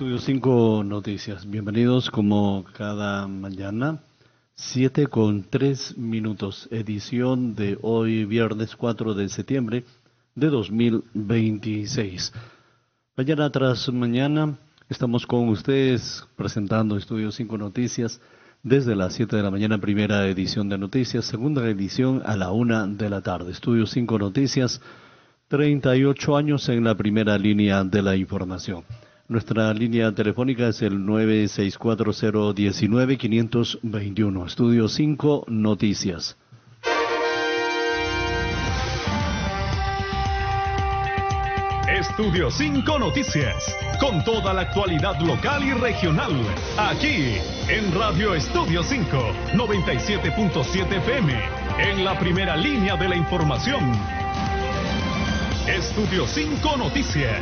Estudio 5 Noticias. Bienvenidos como cada mañana, 7:03, edición de hoy, viernes 4 de septiembre de 2026. Mañana tras mañana estamos con ustedes presentando Estudio 5 Noticias desde las 7 de la mañana, primera edición de noticias, segunda edición a la 1 de la tarde. Estudio 5 Noticias, 38 años en la primera línea de la información. Nuestra línea telefónica es el 964019521. Estudio 5 Noticias. Estudio 5 Noticias, con toda la actualidad local y regional, aquí en Radio Estudio 5, 97.7 FM, en la primera línea de la información. Estudio 5 Noticias.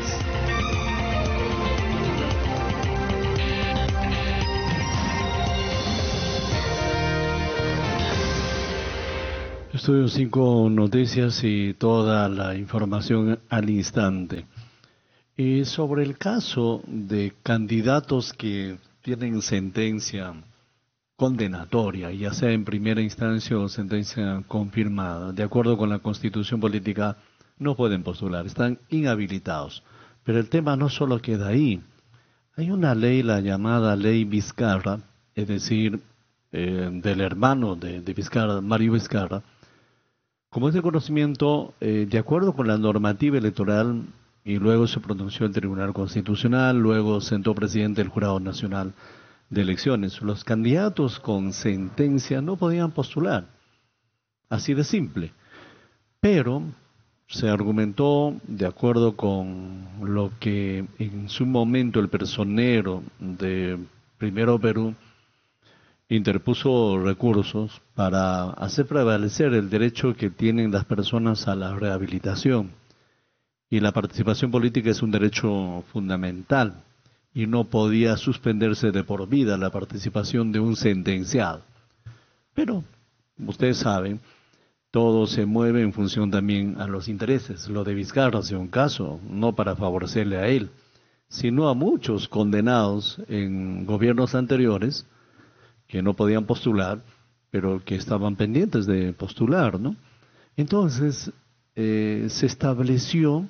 Estudio 5 Noticias y toda la información al instante. Y sobre el caso de candidatos que tienen sentencia condenatoria, ya sea en primera instancia o sentencia confirmada, de acuerdo con la Constitución Política, no pueden postular, están inhabilitados. Pero el tema no solo queda ahí. Hay una ley, la llamada Ley Vizcarra, es decir, del hermano de Vizcarra, Mario Vizcarra. Como es de conocimiento, de acuerdo con la normativa electoral, y luego se pronunció el Tribunal Constitucional, luego sentó presidente del Jurado Nacional de Elecciones, los candidatos con sentencia no podían postular. Así de simple. Pero se argumentó, de acuerdo con lo que en su momento el personero de Primero Perú interpuso recursos para hacer prevalecer el derecho que tienen las personas a la rehabilitación. Y la participación política es un derecho fundamental y no podía suspenderse de por vida la participación de un sentenciado. Pero, ustedes saben, todo se mueve en función también a los intereses. Lo de Vizcarra es un caso, no para favorecerle a él, sino a muchos condenados en gobiernos anteriores que no podían postular, pero que estaban pendientes de postular, ¿no? Entonces, se estableció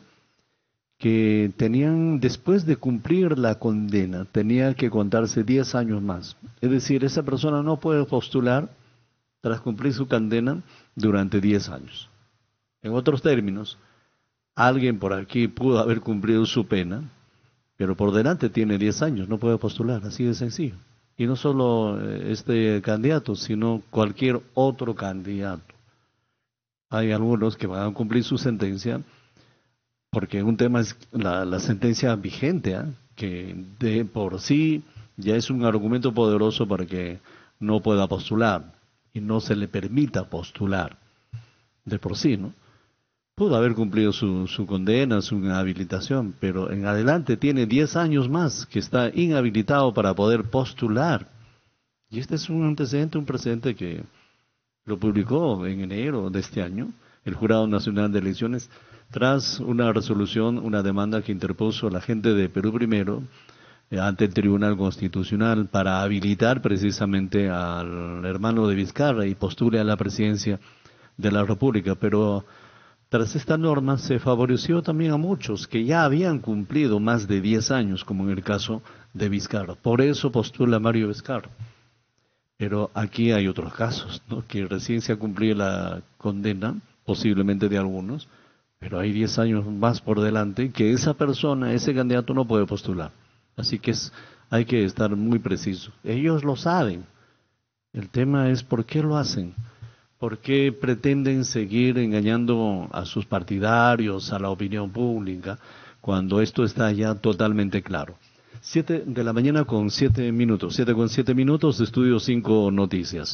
que tenían, después de cumplir la condena, tenía que contarse 10 años más. Es decir, esa persona no puede postular tras cumplir su condena durante 10 años. En otros términos, alguien por aquí pudo haber cumplido su pena, pero por delante tiene 10 años, no puede postular, así de sencillo. Y no solo este candidato, sino cualquier otro candidato. Hay algunos que van a cumplir su sentencia, porque un tema es la sentencia vigente, que de por sí ya es un argumento poderoso para que no pueda postular y no se le permita postular de por sí, ¿no? Pudo haber cumplido su condena, su inhabilitación, pero en adelante tiene 10 años más que está inhabilitado para poder postular. Y este es un antecedente, un precedente que lo publicó en enero de este año el Jurado Nacional de Elecciones, tras una resolución, una demanda que interpuso la gente de Perú Primero ante el Tribunal Constitucional para habilitar precisamente al hermano de Vizcarra y postule a la presidencia de la República. Pero tras esta norma se favoreció también a muchos que ya habían cumplido más de 10 años, como en el caso de Vizcarra. Por eso postula Mario Vizcarra. Pero aquí hay otros casos, ¿no? Que recién se ha cumplido la condena, posiblemente de algunos, pero hay 10 años más por delante que esa persona, ese candidato no puede postular. Así que hay que estar muy preciso. Ellos lo saben. El tema es por qué lo hacen. ¿Por qué pretenden seguir engañando a sus partidarios, a la opinión pública, cuando esto está ya totalmente claro? 7 de la mañana con 7 minutos. 7:07, Estudio 5 Noticias.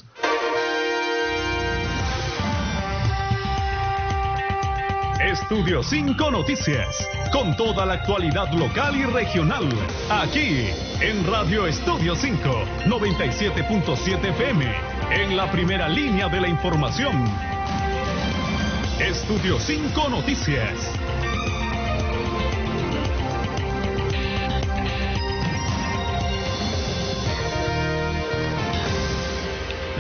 Estudio 5 Noticias, con toda la actualidad local y regional, aquí en Radio Estudio 5, 97.7 FM, en la primera línea de la información. Estudio 5 Noticias.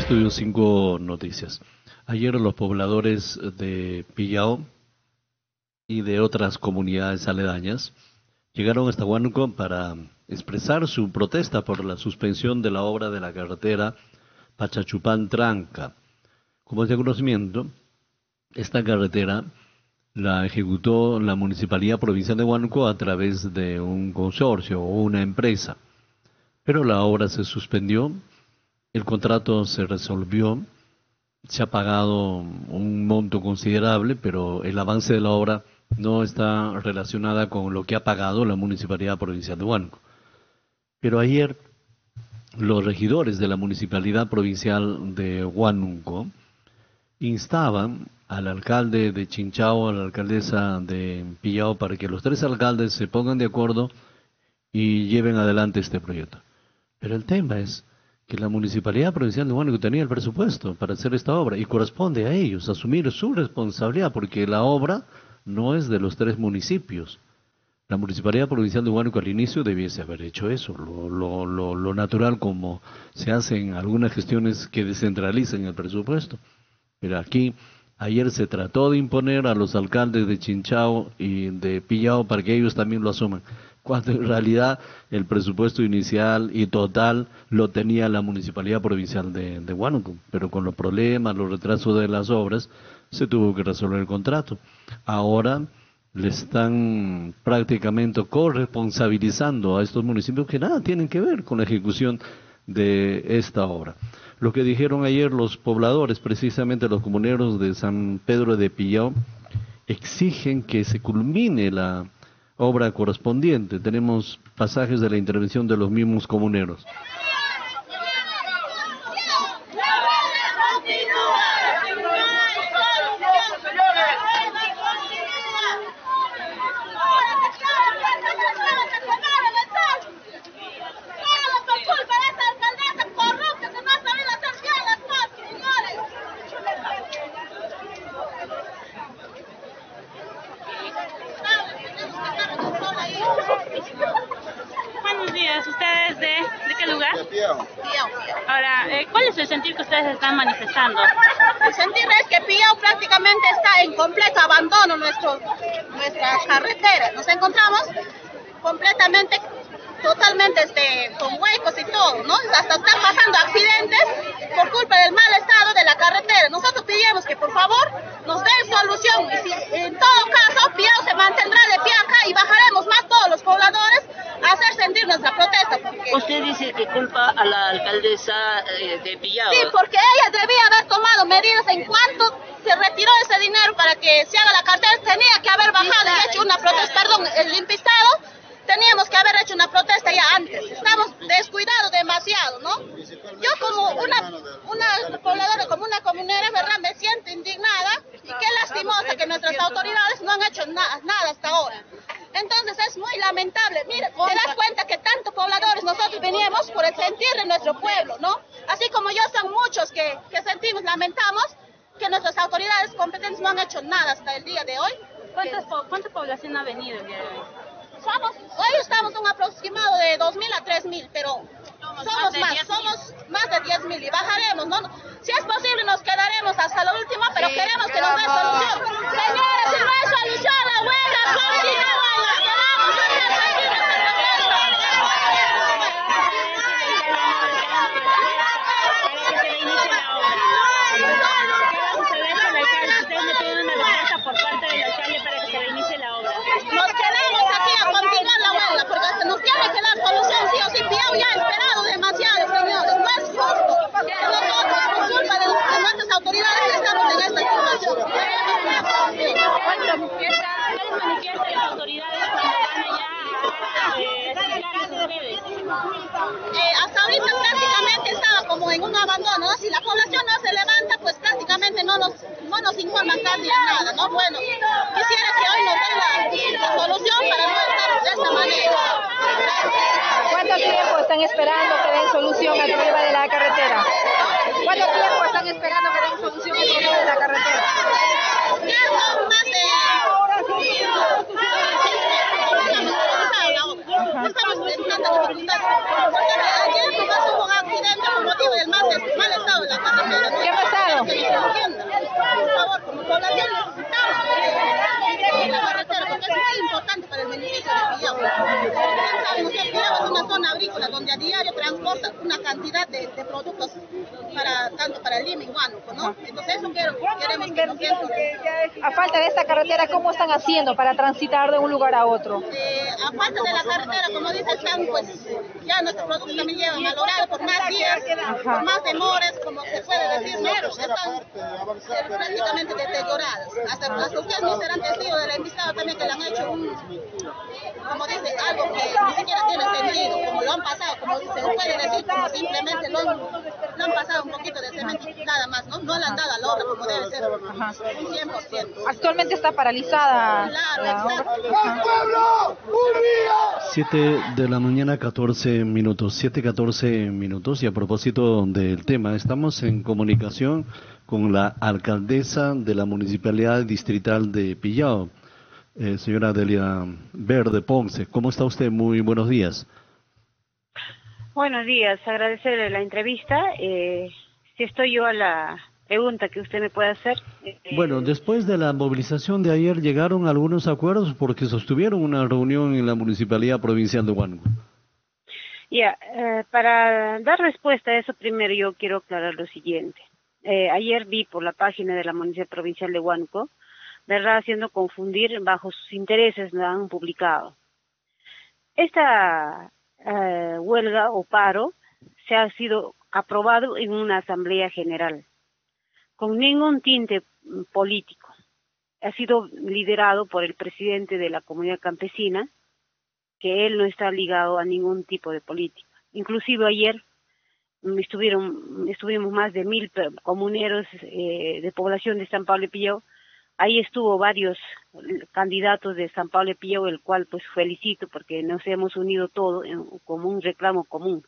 Estudio 5 Noticias. Ayer los pobladores de Pillao y de otras comunidades aledañas llegaron hasta Huánuco para expresar su protesta por la suspensión de la obra de la carretera Pachachupán-Tranca. Como es de conocimiento, esta carretera la ejecutó la Municipalidad Provincial de Huánuco a través de un consorcio o una empresa, pero la obra se suspendió, el contrato se resolvió, se ha pagado un monto considerable, pero el avance de la obra no está relacionada con lo que ha pagado la Municipalidad Provincial de Huánuco. Pero ayer los regidores de la Municipalidad Provincial de Huánuco instaban al alcalde de Chinchao, a la alcaldesa de Pillao, para que los tres alcaldes se pongan de acuerdo y lleven adelante este proyecto. Pero el tema es que la Municipalidad Provincial de Huánuco tenía el presupuesto para hacer esta obra y corresponde a ellos asumir su responsabilidad, porque la obra no es de los tres municipios. La Municipalidad Provincial de Huánuco al inicio debiese haber hecho eso, lo natural, como se hacen algunas gestiones que descentralizan el presupuesto. Pero aquí, ayer se trató de imponer a los alcaldes de Chinchao y de Pillao para que ellos también lo asuman, cuando en realidad el presupuesto inicial y total lo tenía la Municipalidad Provincial de Huánuco, pero con los problemas, los retrasos de las obras, se tuvo que resolver el contrato. Ahora le están prácticamente corresponsabilizando a estos municipios que nada tienen que ver con la ejecución de esta obra. Lo que dijeron ayer los pobladores, precisamente los comuneros de San Pedro de Pillao, exigen que se culmine la obra correspondiente. Tenemos pasajes de la intervención de los mismos comuneros. Buenos días, ¿ustedes de qué lugar? Ahora, ¿cuál es el sentir que ustedes están manifestando? El sentir es que Pillao prácticamente está en completo abandono nuestra carretera. Nos encontramos completamente, totalmente con huecos y todo, ¿no? Hasta están pasando accidentes por culpa del mal estado de la carretera. Nosotros pedimos que por favor nos den solución y si en todo caso Pillao se mantendrá de pie acá y bajaremos más todos los pobladores a hacer sentir nuestra protesta. Porque... Usted dice que culpa a la alcaldesa de Pillao. Sí, porque ella debía haber tomado medidas en cuanto se retiró ese dinero para que se haga la carretera, tenía que haber bajado y hecho una protesta, el impistado, teníamos que haber hecho una protesta ya antes, estamos descuidados demasiado, ¿no? Yo como una pobladora, como una comunera, ¿verdad? Me siento indignada y qué lastimosa que nuestras autoridades no han hecho nada hasta ahora. Entonces es muy lamentable. Mira, te das cuenta que tantos pobladores nosotros veníamos por el sentir de nuestro pueblo, ¿no? Así como yo, son muchos que sentimos, lamentamos que nuestras autoridades competentes no han hecho nada hasta el día de hoy. ¿Cuánta población ha venido el día de hoy? Hoy estamos un aproximado de 2.000 a 3.000, pero somos más de 10.000 y bajaremos, ¿no? Si es posible nos quedaremos hasta lo último, pero queremos que nos dé solución. Señores, si no hay solución, la huelga continúa. Por parte del alcalde para que se reinicie la obra. Nos quedamos aquí a continuar la huelga porque se nos tiene que dar solución, sí o sí. Pillao ya ha esperado demasiado, señores. No es justo que nosotros, por culpa de nuestras autoridades, estamos en esta situación. ¿Qué les manifiestan las autoridades cuando van allá a sacar sus redes? Hasta ahorita prácticamente estaba como en un abandono, ¿no? Si la población no se levanta, pues prácticamente no nos informan casi nada, ¿no? Bueno, quisiera que hoy nos den la solución para no estar de esta manera. ¿Cuánto tiempo están esperando que den solución al problema de la carretera? ¿Cuánto tiempo están esperando que den solución al problema de la carretera? Ya son más de... Estamos teniendo dificultades. Porque ayer pasó un accidente por motivo del mal estado de la carretera. Pillao. Ustedes saben, o sea, Pillao es una zona agrícola donde a diario transporta una cantidad de productos tanto para Lima y Huánuco, ¿no? Entonces eso queremos que nos den. A falta de esta carretera, ¿cómo están haciendo para transitar de un lugar a otro? Aparte de la carretera, como dice Sam, pues ya nuestro producto también lleva malogrado por más días, por más demoras, como se puede decir, ¿no? Están prácticamente deterioradas. Hasta ustedes no serán testigos del envistado también, que le han hecho como dice, algo que ni siquiera tiene sentido, como lo han pasado, como se puede decir, como simplemente lo han pasado un poquito de cemento, nada más, ¿no? No le han dado a la obra como debe ser, un 100%. Actualmente está paralizada. Claro, exacto. 7 de la mañana, 14 minutos, 7:14 minutos, y a propósito del tema, estamos en comunicación con la alcaldesa de la Municipalidad Distrital de Pillao, señora Delia Verde Ponce. ¿Cómo está usted? Muy buenos días. Buenos días, agradecerle la entrevista. Si estoy yo a la pregunta que usted me puede hacer. Bueno, después de la movilización de ayer, ¿llegaron a algunos acuerdos? Porque sostuvieron una reunión en la Municipalidad Provincial de Huánuco. Para dar respuesta a eso, primero yo quiero aclarar lo siguiente. Ayer vi por la página de la Municipalidad Provincial de Huánuco, ¿verdad?, haciendo confundir bajo sus intereses, lo han publicado. Esta huelga o paro se ha sido aprobado en una asamblea general, con ningún tinte político. Ha sido liderado por el presidente de la comunidad campesina, que él no está ligado a ningún tipo de política. Inclusive ayer estuvimos más de 1000 comuneros de población de San Pablo de Pillao. Ahí estuvo varios candidatos de San Pablo de Pillao, el cual pues felicito porque nos hemos unido todos como un reclamo común.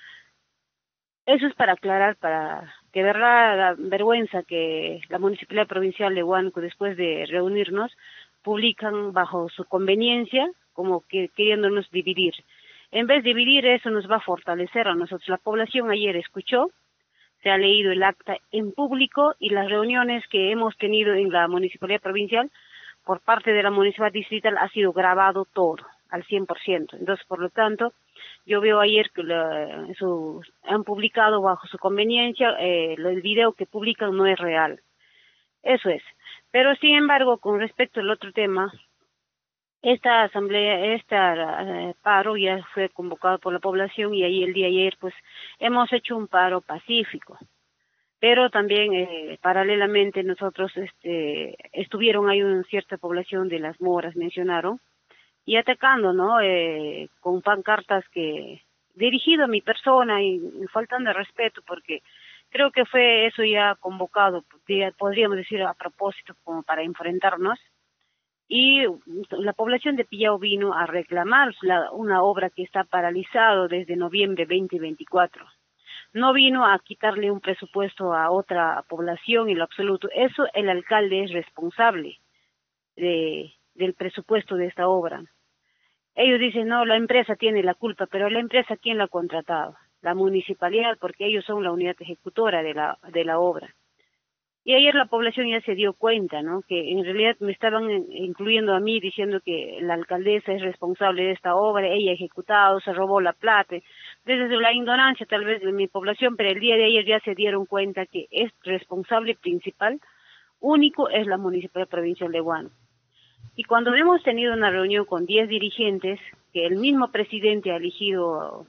Eso es para aclarar, para que verdad la vergüenza que la Municipalidad Provincial de Huánuco, después de reunirnos, publican bajo su conveniencia, como que queriéndonos dividir. En vez de dividir, eso nos va a fortalecer a nosotros. La población ayer escuchó, se ha leído el acta en público y las reuniones que hemos tenido en la Municipalidad Provincial por parte de la Municipalidad Distrital ha sido grabado todo, al 100%. Entonces, por lo tanto, yo veo ayer que han publicado bajo su conveniencia, el video que publican no es real. Eso es. Pero, sin embargo, con respecto al otro tema, esta asamblea, paro ya fue convocado por la población y ahí el día de ayer pues hemos hecho un paro pacífico, pero también paralelamente nosotros estuvieron ahí una cierta población de las moras, mencionaron, y atacando, ¿no? Con pancartas que dirigido a mi persona y faltando de respeto, porque creo que fue eso ya convocado, podríamos decir a propósito, como para enfrentarnos. Y la población de Pillao vino a reclamar una obra que está paralizado desde noviembre 2024. No vino a quitarle un presupuesto a otra población en lo absoluto. Eso el alcalde es responsable del presupuesto de esta obra. Ellos dicen, no, la empresa tiene la culpa, pero la empresa, ¿quién la ha contratado? La municipalidad, porque ellos son la unidad ejecutora de la obra. Y ayer la población ya se dio cuenta, ¿no?, que en realidad me estaban incluyendo a mí diciendo que la alcaldesa es responsable de esta obra, ella ha ejecutado, se robó la plata. Desde la ignorancia tal vez de mi población, pero el día de ayer ya se dieron cuenta que es responsable principal, único, es la Municipalidad Provincial de Huánuco. Y cuando hemos tenido una reunión con 10 dirigentes, que el mismo presidente ha elegido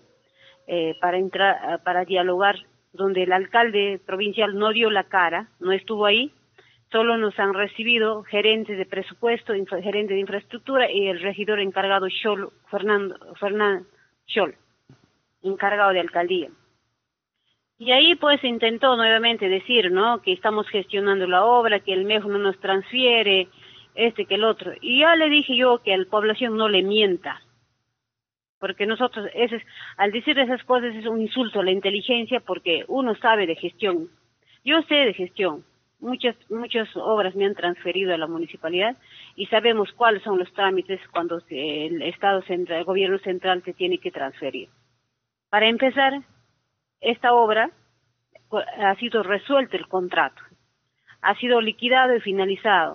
para dialogar, donde el alcalde provincial no dio la cara, no estuvo ahí, solo nos han recibido gerentes de presupuesto, gerente de infraestructura y el regidor encargado Fernando Scholl, encargado de alcaldía. Y ahí pues intentó nuevamente decir, ¿no?, que estamos gestionando la obra, que el MEF no nos transfiere, que el otro. Y ya le dije yo que a la población no le mienta, porque nosotros, al decir esas cosas es un insulto a la inteligencia, porque uno sabe de gestión. Yo sé de gestión, muchas obras me han transferido a la municipalidad y sabemos cuáles son los trámites cuando el Estado central, el gobierno central se tiene que transferir. Para empezar, esta obra ha sido resuelto el contrato, ha sido liquidado y finalizado.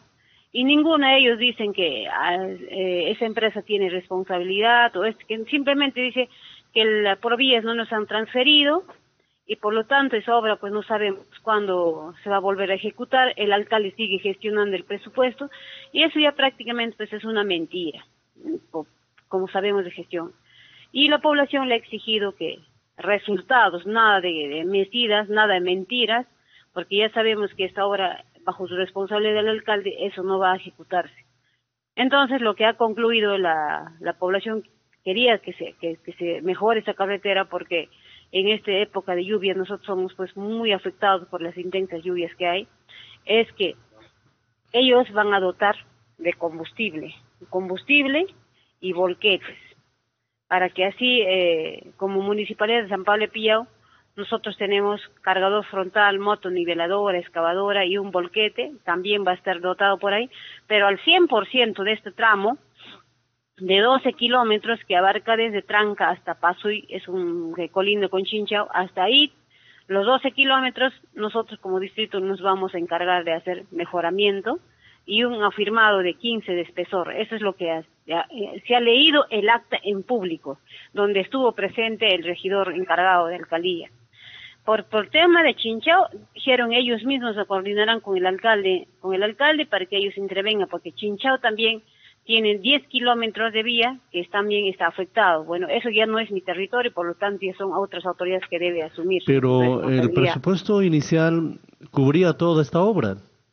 y ninguno de ellos dicen que esa empresa tiene responsabilidad, o es que simplemente dice que las Provías no nos han transferido, y por lo tanto esa obra pues no sabemos cuándo se va a volver a ejecutar. El alcalde sigue gestionando el presupuesto, y eso ya prácticamente pues es una mentira, como sabemos de gestión. Y la población le ha exigido que resultados, nada de mentiras, nada de mentiras, porque ya sabemos que esta obra, bajo su responsabilidad del alcalde, eso no va a ejecutarse. Entonces, lo que ha concluido la población, quería que se mejore esa carretera, porque en esta época de lluvia nosotros somos pues muy afectados por las intensas lluvias que hay, es que ellos van a dotar de combustible y volquetes, para que así, como Municipalidad de San Pablo de Pillao, nosotros tenemos cargador frontal, moto niveladora, excavadora y un volquete, también va a estar dotado por ahí, pero al 100% de este tramo, de 12 kilómetros que abarca desde Tranca hasta Pasuy, es un colinda con Chinchao, hasta ahí, los 12 kilómetros, nosotros como distrito nos vamos a encargar de hacer mejoramiento, y un afirmado de 15 de espesor. Eso es lo que se ha leído el acta en público, donde estuvo presente el regidor encargado de alcaldía. Por tema de Chinchao, dijeron ellos mismos se coordinarán con el alcalde para que ellos intervengan, porque Chinchao también tiene 10 kilómetros de vía que también está afectado. Bueno, eso ya no es mi territorio, por lo tanto ya son otras autoridades que debe asumir. Pero el presupuesto inicial cubría toda esta obra.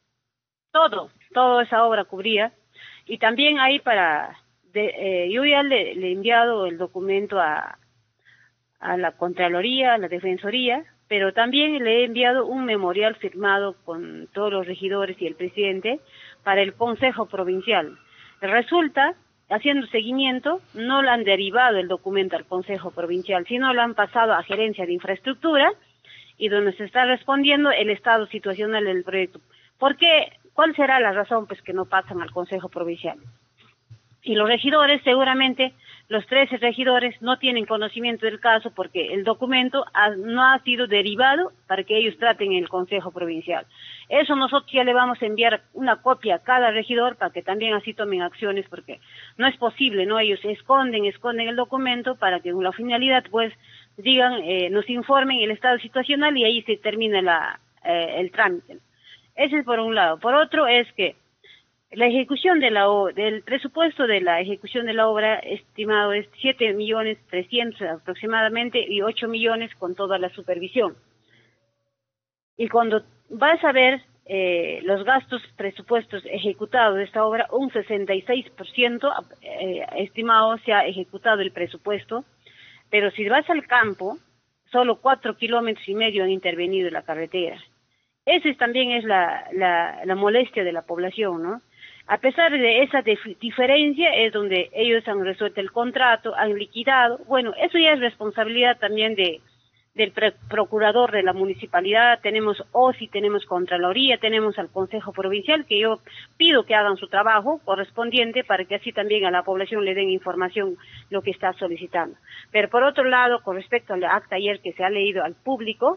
Toda esa obra cubría, y también ahí yo ya le he enviado el documento a la Contraloría, a la Defensoría, pero también le he enviado un memorial firmado con todos los regidores y el presidente para el Consejo Provincial. Resulta, haciendo seguimiento, no le han derivado el documento al Consejo Provincial, sino lo han pasado a Gerencia de Infraestructura, y donde se está respondiendo el estado situacional del proyecto. ¿Por qué? ¿Cuál será la razón pues que no pasan al Consejo Provincial? Y los regidores, seguramente, los 13 regidores no tienen conocimiento del caso, porque el documento no ha sido derivado para que ellos traten en el Consejo Provincial. Eso nosotros ya le vamos a enviar una copia a cada regidor para que también así tomen acciones, porque no es posible, ¿no? Ellos esconden el documento para que con la finalidad pues digan, nos informen el estado situacional, y ahí se termina el trámite. Ese es por un lado. Por otro es que la ejecución del presupuesto de la ejecución de la obra estimado es 7.300.000 aproximadamente, y 8 millones con toda la supervisión. Y cuando vas a ver los gastos presupuestos ejecutados de esta obra, un 66% estimado se ha ejecutado el presupuesto, pero si vas al campo, solo 4,5 kilómetros han intervenido en la carretera. Esa también es la molestia de la población, ¿no? A pesar de esa diferencia, es donde ellos han resuelto el contrato, han liquidado. Bueno, eso ya es responsabilidad también del procurador de la municipalidad. Tenemos OSI, tenemos Contraloría, tenemos al Consejo Provincial, que yo pido que hagan su trabajo correspondiente para que así también a la población le den información lo que está solicitando. Pero por otro lado, con respecto al acta ayer que se ha leído al público,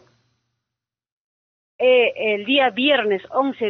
el día viernes 11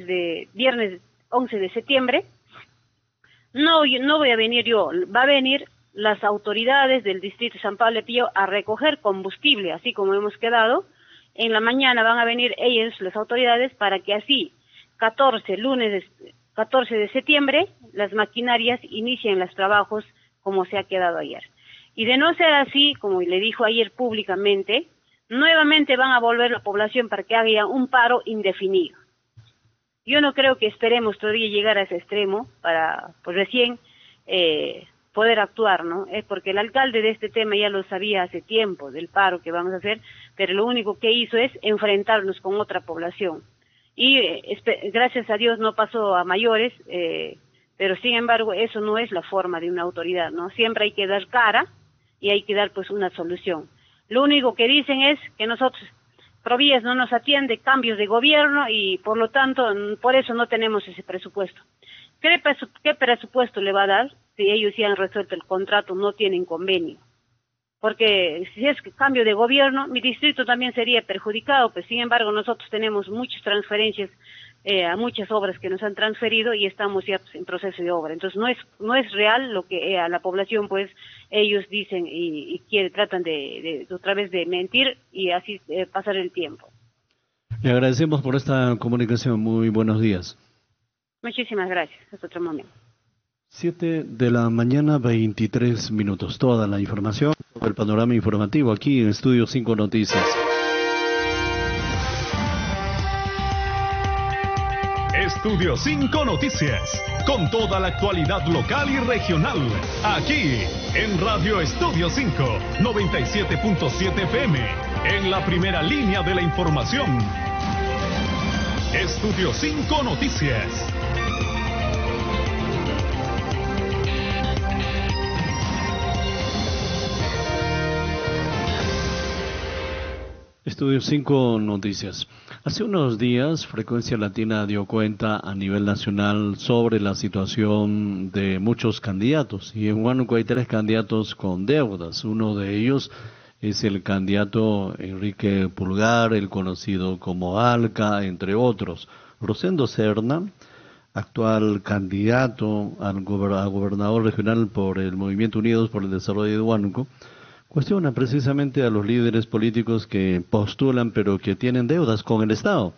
de septiembre, no voy a venir yo, va a venir las autoridades del distrito de San Pablo de Pillao a recoger combustible, así como hemos quedado. En la mañana van a venir ellos, las autoridades, para que así, lunes 14 de septiembre, las maquinarias inicien los trabajos como se ha quedado ayer. Y de no ser así, como le dijo ayer públicamente, nuevamente van a volver la población para que haga un paro indefinido. Yo no creo que esperemos todavía llegar a ese extremo para pues recién poder actuar, ¿no? Es porque el alcalde de este tema ya lo sabía hace tiempo, del paro que vamos a hacer, pero lo único que hizo es enfrentarnos con otra población. Y gracias a Dios no pasó a mayores, pero sin embargo eso no es la forma de una autoridad, ¿no? Siempre hay que dar cara y hay que dar pues una solución. Lo único que dicen es que nosotros, Provías no nos atiende, cambios de gobierno, y por lo tanto, por eso no tenemos ese presupuesto. ¿Qué presupuesto le va a dar si ellos ya han resuelto el contrato, no tienen convenio? Porque si es cambio de gobierno, mi distrito también sería perjudicado, pues sin embargo nosotros tenemos muchas transferencias a muchas obras que nos han transferido y estamos ya pues, en proceso de obra. Entonces no es real lo que a la población pues ellos dicen y tratan de otra vez de mentir y así pasar el tiempo. Le agradecemos por esta comunicación. Muy buenos días. Muchísimas gracias. Hasta otro momento. 7 de la mañana, 23 minutos. Toda la información sobre el panorama informativo aquí en Estudio 5 Noticias. Estudio 5 Noticias, con toda la actualidad local y regional, aquí en Radio Estudio 5, 97.7 FM, en la primera línea de la información. Estudio 5 Noticias. Estudio 5 Noticias. Hace unos días, Frecuencia Latina dio cuenta a nivel nacional sobre la situación de muchos candidatos. Y en Huánuco hay 3 candidatos con deudas. Uno de ellos es el candidato Enrique Pulgar, el conocido como Alca, entre otros. Rosendo Serna, actual candidato a gobernador regional por el Movimiento Unidos por el Desarrollo de Huánuco, cuestiona precisamente a los líderes políticos que postulan pero que tienen deudas con el Estado.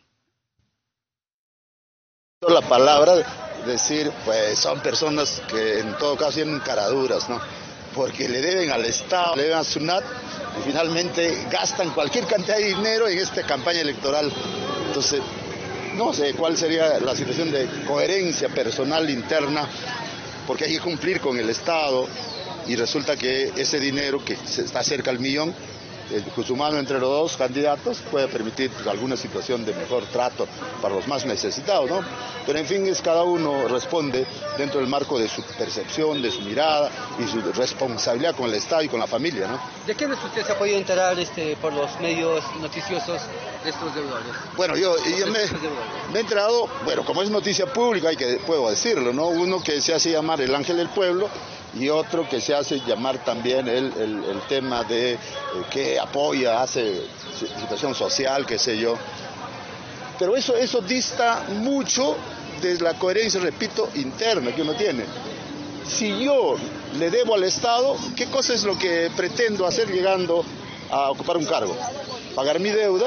La palabra decir, pues son personas que en todo caso tienen caraduras, ¿no? Porque le deben al Estado, le deben a SUNAT y finalmente gastan cualquier cantidad de dinero en esta campaña electoral. Entonces, no sé cuál sería la situación de coherencia personal interna, porque hay que cumplir con el Estado. Y resulta que ese dinero que está cerca al millón, sumado entre los 2 candidatos, puede permitir pues, alguna situación de mejor trato para los más necesitados, ¿no? Pero en fin, cada uno responde dentro del marco de su percepción, de su mirada y su responsabilidad con el Estado y con la familia, ¿no? ¿De qué usted se ha podido enterar por los medios noticiosos de estos deudores? Bueno, yo me he enterado, bueno, como es noticia pública, puedo decirlo, ¿no? Uno que se hace llamar el Ángel del Pueblo, y otro que se hace llamar también el tema de que apoya, hace situación social, qué sé yo. Pero eso dista mucho de la coherencia, repito, interna que uno tiene. Si yo le debo al Estado, ¿qué cosa es lo que pretendo hacer llegando a ocupar un cargo? Pagar mi deuda,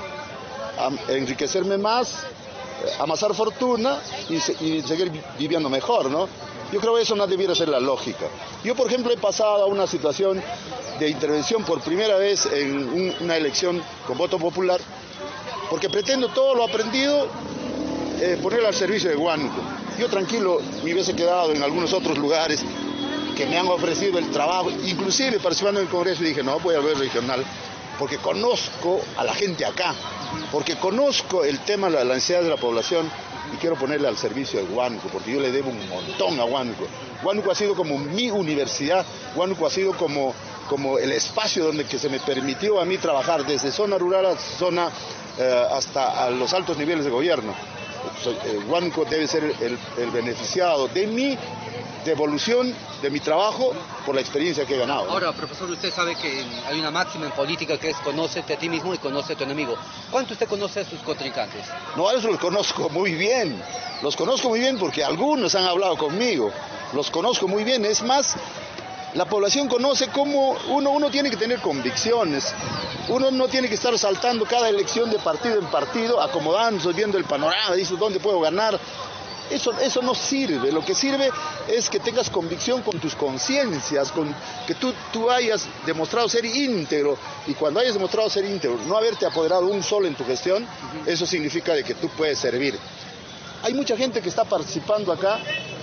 enriquecerme más, amasar fortuna y seguir viviendo mejor, ¿no? Yo creo que eso no debiera ser la lógica. Yo, por ejemplo, he pasado a una situación de intervención por primera vez en una elección con voto popular, porque pretendo todo lo aprendido ponerlo al servicio de Huánuco. Yo tranquilo me hubiese quedado en algunos otros lugares que me han ofrecido el trabajo, inclusive participando en el Congreso, y dije, no, voy a ver regional, porque conozco a la gente acá, porque conozco el tema de la necesidad de la población, y quiero ponerle al servicio de Huánuco, porque yo le debo un montón a Huánuco. Huánuco ha sido como mi universidad, Huánuco ha sido como el espacio donde que se me permitió a mí trabajar desde zona rural a zona hasta a los altos niveles de gobierno. Huánuco debe ser el beneficiado de mi devolución de mi trabajo por la experiencia que he ganado. Ahora, profesor, usted sabe que hay una máxima en política que es conócete a ti mismo y conoce a tu enemigo. ¿Cuánto usted conoce a sus contrincantes? No, a eso los conozco muy bien. Los conozco muy bien porque algunos han hablado conmigo. Los conozco muy bien. Es más, la población conoce cómo uno tiene que tener convicciones. Uno no tiene que estar saltando cada elección de partido en partido, acomodándose, viendo el panorama, dice dónde puedo ganar. Eso no sirve. Lo que sirve es que tengas convicción con tus conciencias, con que tú hayas demostrado ser íntegro, y cuando hayas demostrado ser íntegro, no haberte apoderado un solo en tu gestión, eso significa de que tú puedes servir. Hay mucha gente que está participando acá,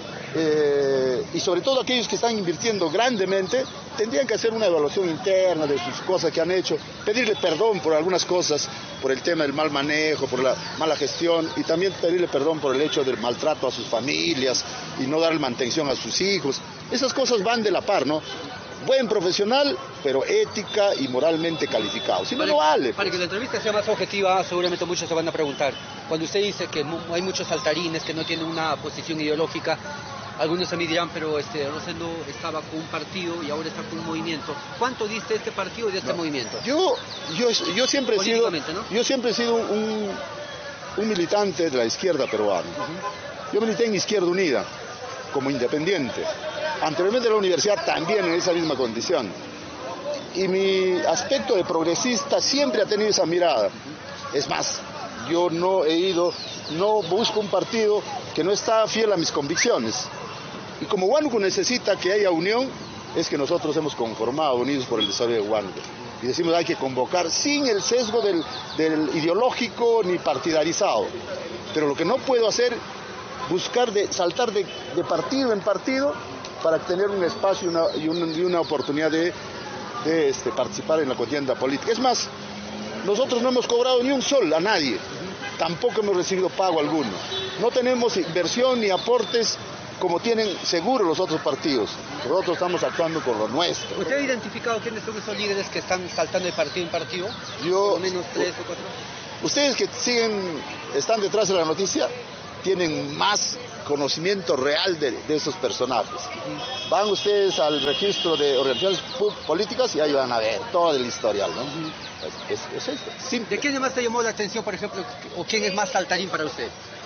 y sobre todo aquellos que están invirtiendo grandemente, tendrían que hacer una evaluación interna de sus cosas que han hecho, pedirle perdón por algunas cosas, por el tema del mal manejo, por la mala gestión, y también pedirle perdón por el hecho del maltrato a sus familias y no darle mantención a sus hijos. Esas cosas van de la par, ¿no? Buen profesional, pero ética y moralmente calificado. Si no, no vale. Para que la entrevista sea más objetiva, seguramente muchos se van a preguntar. Cuando usted dice que hay muchos saltarines que no tienen una posición ideológica, algunos a mí dirán, pero Rosendo estaba con un partido y ahora está con un movimiento. ¿Cuánto diste este partido y de este movimiento? Yo siempre he sido, ¿no? Yo siempre he sido un militante de la izquierda peruana. Yo milité en Izquierda Unida, como independiente. Anteriormente en la universidad también en esa misma condición. Y mi aspecto de progresista siempre ha tenido esa mirada. Es más, yo no busco un partido que no está fiel a mis convicciones. Y como Huánuco necesita que haya unión, es que nosotros hemos conformado Unidos por el Desarrollo de Huánuco. Y decimos hay que convocar sin el sesgo del ideológico ni partidarizado. Pero lo que no puedo hacer, buscar saltar de partido en partido para tener un espacio y una oportunidad de participar en la contienda política. Es más, nosotros no hemos cobrado ni un sol a nadie, tampoco hemos recibido pago alguno. No tenemos inversión ni aportes como tienen seguro los otros partidos. Nosotros estamos actuando con lo nuestro. ¿Usted ha identificado quiénes son esos líderes que están saltando de partido en partido? Yo, ¿O menos 3 o 4? Ustedes que están detrás de la noticia, tienen más conocimiento real de esos personajes. Van ustedes al registro de organizaciones políticas y ahí van a ver todo el historial, ¿no? Es esto, simple. ¿De quién más te llamó la atención, por ejemplo, o quién es más saltarín para usted?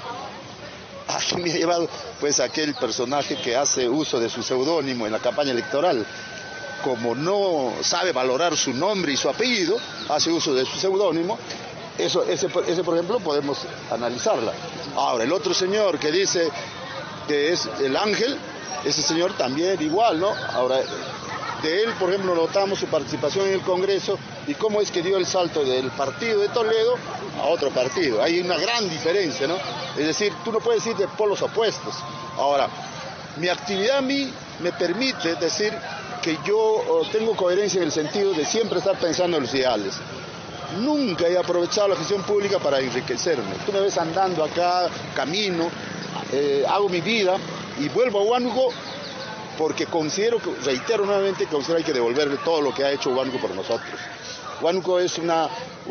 A mí me ha llevado, pues, aquel personaje que hace uso de su seudónimo en la campaña electoral. Como no sabe valorar su nombre y su apellido, hace uso de su seudónimo. Ese, por ejemplo, podemos analizarla. Ahora, el otro señor que dice que es el ángel, ese señor también igual, ¿no? Ahora, de él, por ejemplo, notamos su participación en el Congreso y cómo es que dio el salto del partido de Toledo a otro partido. Hay una gran diferencia, ¿no? Es decir, tú no puedes ir de polos opuestos. Ahora, mi actividad a mí me permite decir que yo tengo coherencia en el sentido de siempre estar pensando en los ideales. Nunca he aprovechado la gestión pública para enriquecerme. Tú me ves andando acá, camino, hago mi vida y vuelvo a Huánuco porque reitero nuevamente, que hay que devolverle todo lo que ha hecho Huánuco por nosotros. Huánuco es una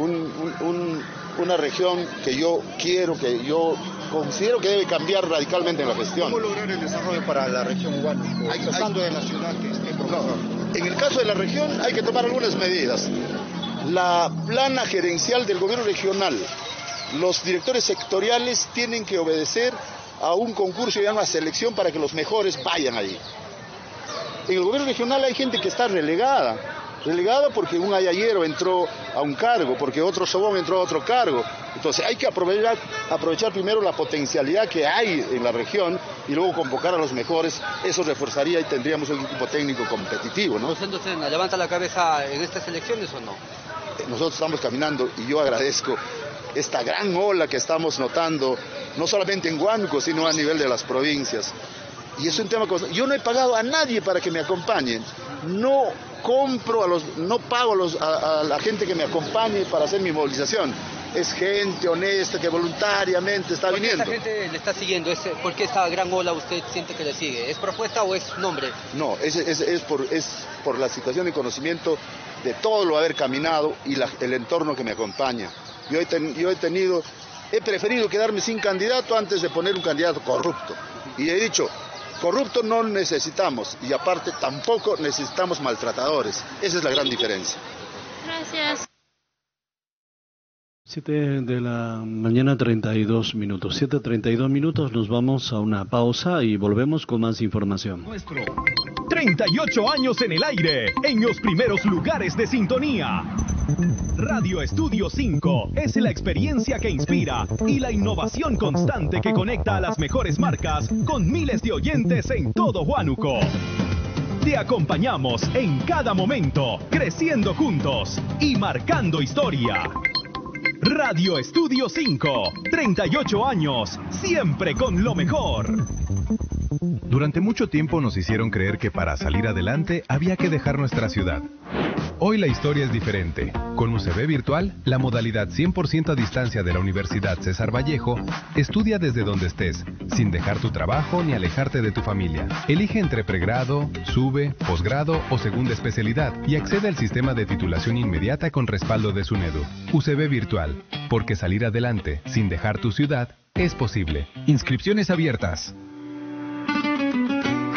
región que yo considero que debe cambiar radicalmente en la gestión. ¿Cómo lograr el desarrollo para la región Huánuco, pasando de la ciudad que esté profesor? En el caso de la región hay que tomar algunas medidas. La plana gerencial del gobierno regional, los directores sectoriales tienen que obedecer a un concurso y a una selección para que los mejores vayan allí. En el gobierno regional hay gente que está relegada porque un ayayero entró a un cargo, porque otro sobón entró a otro cargo. Entonces hay que aprovechar primero la potencialidad que hay en la región y luego convocar a los mejores. Eso reforzaría y tendríamos un equipo técnico competitivo, ¿no? ¿Usted levanta la cabeza en estas elecciones o no? Nosotros estamos caminando y yo agradezco esta gran ola que estamos notando, no solamente en Huánuco, sino a nivel de las provincias. Y es un tema constante. Yo no he pagado a nadie para que me acompañen. No pago a la gente que me acompañe para hacer mi movilización. Es gente honesta que voluntariamente está viniendo. ¿Por qué esta gente le está siguiendo? ¿Por qué esta gran ola usted siente que le sigue? ¿Es propuesta o es nombre? No, es por la situación de conocimiento de todo lo haber caminado y el entorno que me acompaña. Yo he preferido quedarme sin candidato antes de poner un candidato corrupto. Y he dicho, corrupto no necesitamos y aparte tampoco necesitamos maltratadores. Esa es la gran diferencia. Gracias. 7 de la mañana, 32 minutos. 7:32 minutos, nos vamos a una pausa y volvemos con más información. 38 años en el aire, en los primeros lugares de sintonía. Radio Estudio 5 es la experiencia que inspira y la innovación constante que conecta a las mejores marcas con miles de oyentes en todo Huánuco. Te acompañamos en cada momento, creciendo juntos y marcando historia. Radio Estudio 5, 38 años, siempre con lo mejor. Durante mucho tiempo nos hicieron creer que para salir adelante había que dejar nuestra ciudad. Hoy la historia es diferente. Con UCB Virtual, la modalidad 100% a distancia de la Universidad César Vallejo, estudia desde donde estés, sin dejar tu trabajo ni alejarte de tu familia. Elige entre pregrado, sube, posgrado o segunda especialidad y accede al sistema de titulación inmediata con respaldo de SUNEDU. UCB Virtual, porque salir adelante sin dejar tu ciudad es posible. Inscripciones abiertas.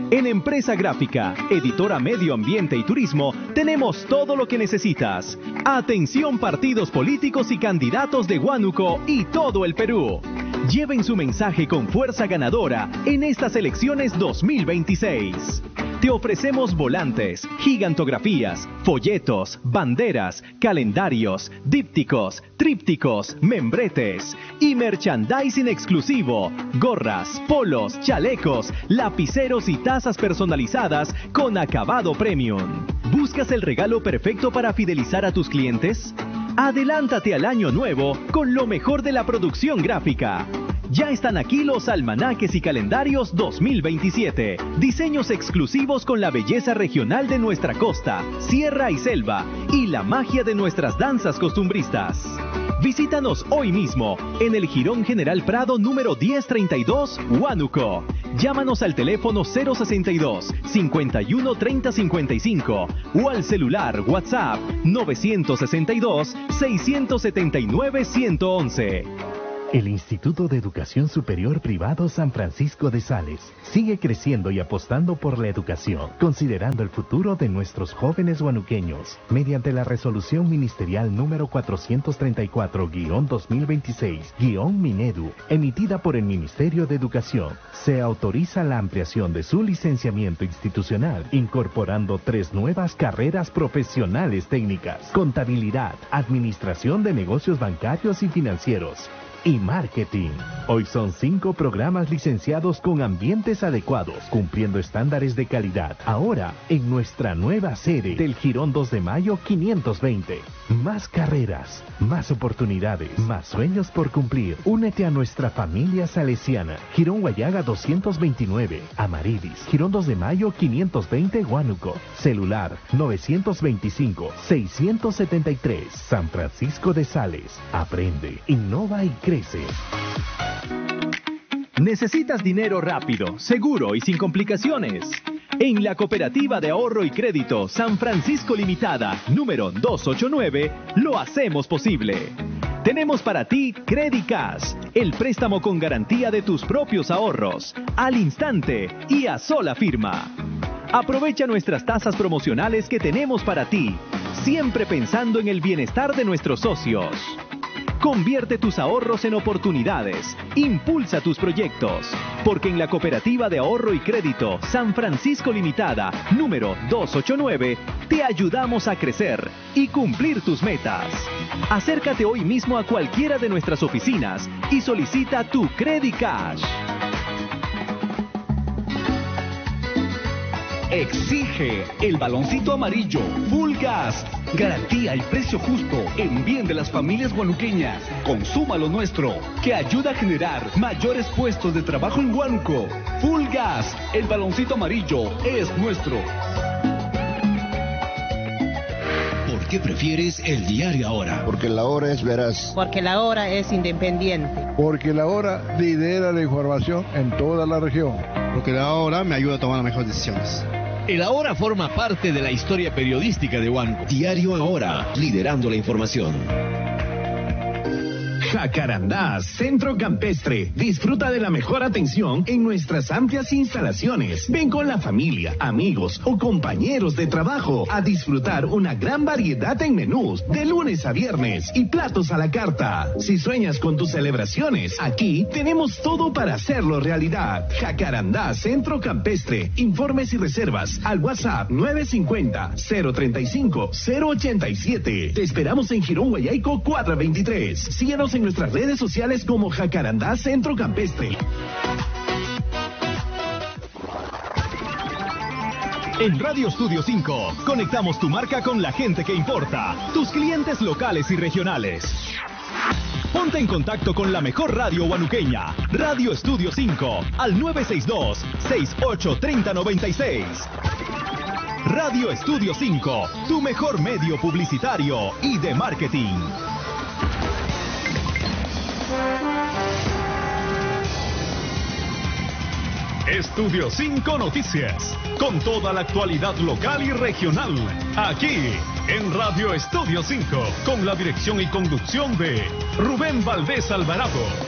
En Empresa Gráfica, editora Medio Ambiente y Turismo, tenemos todo lo que necesitas. Atención partidos políticos y candidatos de Huánuco y todo el Perú. Lleven su mensaje con fuerza ganadora en estas elecciones 2026. Te ofrecemos volantes, gigantografías, folletos, banderas, calendarios, dípticos, trípticos, membretes y merchandising exclusivo, gorras, polos, chalecos, lapiceros y tazas personalizadas con acabado premium. ¿Buscas el regalo perfecto para fidelizar a tus clientes? Adelántate al año nuevo con lo mejor de la producción gráfica. Ya están aquí los almanaques y calendarios 2027. Diseños exclusivos con la belleza regional de nuestra costa, sierra y selva y la magia de nuestras danzas costumbristas. Visítanos hoy mismo en el Jirón General Prado número 1032, Huánuco. Llámanos al teléfono 062 51 30 55 o al celular WhatsApp 962 679 111. El Instituto de Educación Superior Privado San Francisco de Sales sigue creciendo y apostando por la educación, considerando el futuro de nuestros jóvenes huanuqueños. Mediante la resolución ministerial número 434-2026-Minedu, emitida por el Ministerio de Educación, se autoriza la ampliación de su licenciamiento institucional, incorporando 3 nuevas carreras profesionales técnicas: contabilidad, administración de negocios bancarios y financieros, y marketing. Hoy son 5 programas licenciados con ambientes adecuados, cumpliendo estándares de calidad. Ahora, en nuestra nueva sede del Jirón 2 de Mayo 520. Más carreras, más oportunidades, más sueños por cumplir. Únete a nuestra familia salesiana. Jirón Guayaga 229, Amaridis. Jirón 2 de Mayo 520, Huánuco. Celular 925-673. San Francisco de Sales. Aprende, innova y crece. ¿Necesitas dinero rápido, seguro y sin complicaciones? En la Cooperativa de Ahorro y Crédito San Francisco Limitada, número 289, lo hacemos posible. Tenemos para ti Credicash, el préstamo con garantía de tus propios ahorros, al instante y a sola firma. Aprovecha nuestras tasas promocionales que tenemos para ti, siempre pensando en el bienestar de nuestros socios. Convierte tus ahorros en oportunidades. Impulsa tus proyectos. Porque en la Cooperativa de Ahorro y Crédito San Francisco Limitada, número 289, te ayudamos a crecer y cumplir tus metas. Acércate hoy mismo a cualquiera de nuestras oficinas y solicita tu Credicash. Exige el baloncito amarillo Full Gas. Garantía y precio justo en bien de las familias huanuqueñas. Consuma lo nuestro, que ayuda a generar mayores puestos de trabajo en Huánuco. Full Gas, el baloncito amarillo es nuestro. ¿Por qué prefieres el diario Ahora? Porque la Hora es veraz. Porque la Hora es independiente. Porque la Hora lidera la información en toda la región. Porque la Hora me ayuda a tomar las mejores decisiones. El Ahora forma parte de la historia periodística de Huánuco. Diario Ahora, liderando la información. Jacarandá, Centro Campestre. Disfruta de la mejor atención en nuestras amplias instalaciones. Ven con la familia, amigos o compañeros de trabajo a disfrutar una gran variedad en menús de lunes a viernes y platos a la carta. Si sueñas con tus celebraciones, aquí tenemos todo para hacerlo realidad. Jacarandá, Centro Campestre. Informes y reservas al WhatsApp 950-035-087. Te esperamos en Jirón Guayaico 423. Síguenos en nuestras redes sociales como Jacarandá Centro Campestre. En Radio Estudio 5, conectamos tu marca con la gente que importa, tus clientes locales y regionales. Ponte en contacto con la mejor radio huanuqueña, Radio Estudio 5, al 962-683096. Radio Estudio 5, tu mejor medio publicitario y de marketing. Estudio 5 Noticias, con toda la actualidad local y regional, aquí en Radio Estudio 5, con la dirección y conducción de Rubén Valdés Alvarado.